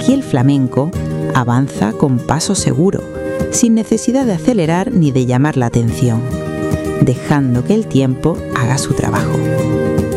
y el flamenco avanza con paso seguro, sin necesidad de acelerar ni de llamar la atención, dejando que el tiempo haga su trabajo.